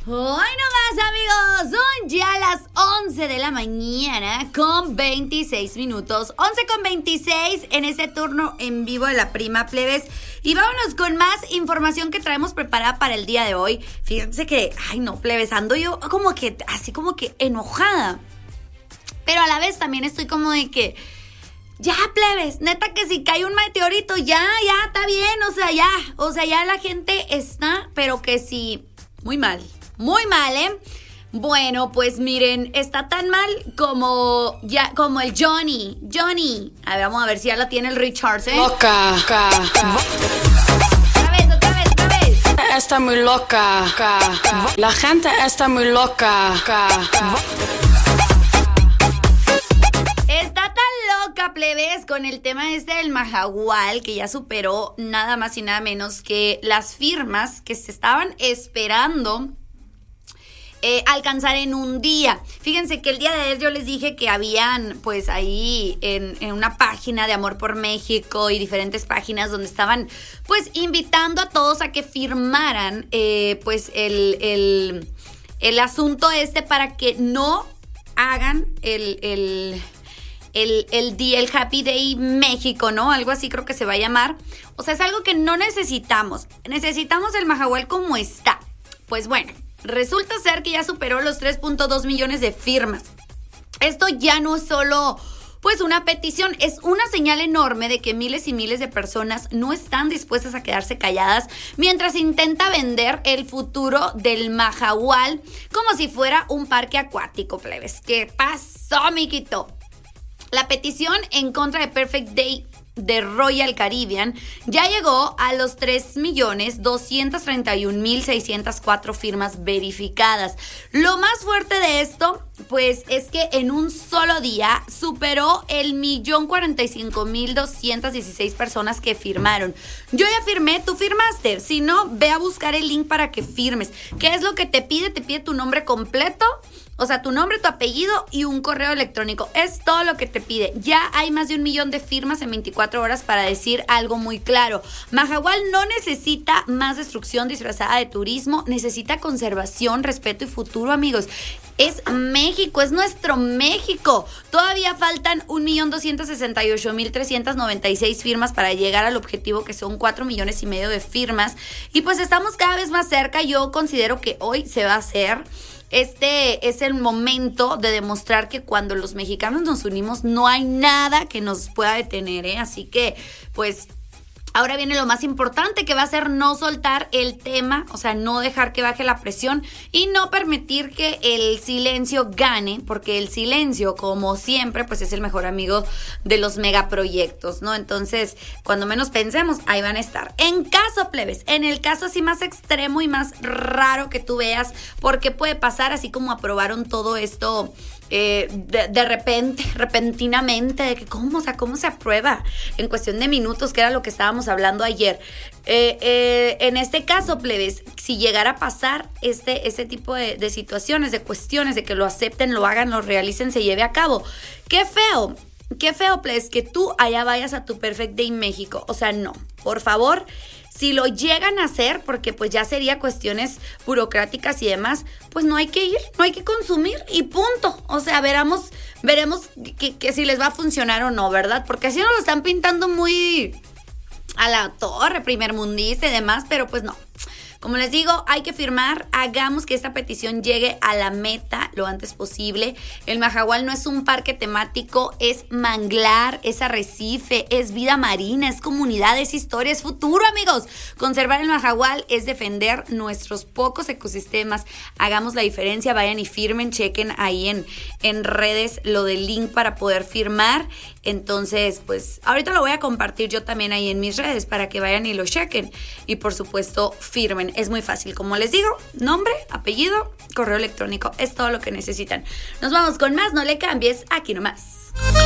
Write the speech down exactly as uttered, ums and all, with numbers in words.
Hoy no más, amigos, son ya las once de la mañana con veintiséis minutos, once con veintiséis en este turno en vivo de la Prima Plebes. Y vámonos con más información que traemos preparada para el día de hoy. Fíjense que, ay no, plebes, ando yo como que, así como que enojada, pero a la vez también estoy como de que, ya, plebes, neta que si cae un meteorito, ya, ya, está bien, o sea, ya, o sea, ya la gente está, pero que sí, muy mal. Muy mal, ¿eh? Bueno, pues miren, está tan mal como ya como el Johnny. Johnny. A ver, vamos a ver si ya lo tiene el Richards, ¿eh? Loca, ca, ca. Otra vez, otra vez, otra vez. Está muy loca, ca, ca. La gente está muy loca, ca, ca. Está tan loca, plebes, con el tema este del Mahahual, que ya superó nada más y nada menos que las firmas que se estaban esperando Eh, alcanzar en un día. Fíjense que el día de ayer yo les dije que habían pues ahí en, en una página de Amor por México y diferentes páginas donde estaban pues invitando a todos a que firmaran eh, pues el, el, el asunto este para que no hagan el... el El, el día, el Happy Day México, ¿no? Algo así creo que se va a llamar. O sea, es algo que no necesitamos. Necesitamos el Mahahual como está. Pues bueno, resulta ser que ya superó los tres punto dos millones de firmas. Esto ya no es solo pues una petición, es una señal enorme de que miles y miles de personas no están dispuestas a quedarse calladas mientras intenta vender el futuro del Mahahual como si fuera un parque acuático, plebes. ¿Qué pasó, miquito? La petición en contra de Perfect Day de Royal Caribbean ya llegó a los tres millones doscientos treinta y un mil seiscientas cuatro firmas verificadas. Lo más fuerte de esto, pues, es que en un solo día superó el millón cuarenta y cinco mil doscientas dieciséis personas que firmaron. Yo ya firmé, tú firmaste. Si no, ve a buscar el link para que firmes. ¿Qué es lo que te pide? Te pide tu nombre completo. O sea, tu nombre, tu apellido y un correo electrónico. Es todo lo que te pide. Ya hay más de un millón de firmas en veinticuatro horas para decir algo muy claro. Mahahual no necesita más destrucción disfrazada de turismo. Necesita conservación, respeto y futuro, amigos. Es México, es nuestro México. Todavía faltan un millón doscientos sesenta y ocho mil trescientas noventa y seis firmas para llegar al objetivo, que son cuatro millones y medio de firmas. Y pues estamos cada vez más cerca. Yo considero que hoy se va a hacer. Este es el momento de demostrar que cuando los mexicanos nos unimos no hay nada que nos pueda detener, ¿eh? Así que, pues, ahora viene lo más importante, que va a ser no soltar el tema, o sea, no dejar que baje la presión y no permitir que el silencio gane, porque el silencio, como siempre, pues es el mejor amigo de los megaproyectos, ¿no? Entonces, cuando menos pensemos, ahí van a estar. En caso, plebes, en el caso así más extremo y más raro que tú veas, porque puede pasar así como aprobaron todo esto Eh, de, de repente, repentinamente, de que cómo, o sea, cómo se aprueba en cuestión de minutos, que era lo que estábamos hablando ayer. Eh, eh, en este caso, plebes, si llegara a pasar este, este tipo de, de situaciones, de cuestiones, de que lo acepten, lo hagan, lo realicen, se lleve a cabo. ¡Qué feo! ¡Qué feo, plebes, que tú allá vayas a tu Perfect Day México! O sea, no, por favor. Si lo llegan a hacer, porque pues ya sería cuestiones burocráticas y demás, pues no hay que ir, no hay que consumir y punto. O sea, veremos, veremos que, que si les va a funcionar o no, ¿verdad? Porque así nos lo están pintando muy a la torre, primermundista y demás, pero pues no. Como les digo, hay que firmar, hagamos que esta petición llegue a la meta lo antes posible. El Mahahual no es un parque temático, es manglar, es arrecife, es vida marina, es comunidad, es historia, es futuro, amigos. Conservar el Mahahual es defender nuestros pocos ecosistemas. Hagamos la diferencia, vayan y firmen, chequen ahí en, en redes lo del link para poder firmar. Entonces, pues ahorita lo voy a compartir yo también ahí en mis redes para que vayan y lo chequen. Y por supuesto, firmen. Es muy fácil, como les digo, nombre, apellido, correo electrónico, es todo lo que necesitan. Nos vamos con más, no le cambies, aquí nomás.